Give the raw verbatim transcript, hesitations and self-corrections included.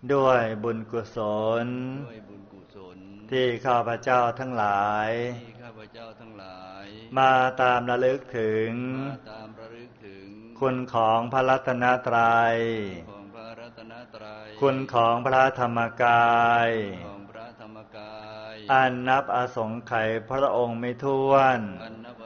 ด้วยบุญกุศลด้วยบุญกุศลที่ข้าพเจ้าทั้งหลายที่ข้าพเจ้าทั้งหลายมาตามระลึกถึงมาตามระลึกถึงคุณของพระรัตนตรัยของพระรัตนตรัยคุณของพระธรรมกายของพระธรรมกายอันนับอสงไขยพระองค์ไม่ถ้วนอันนับอ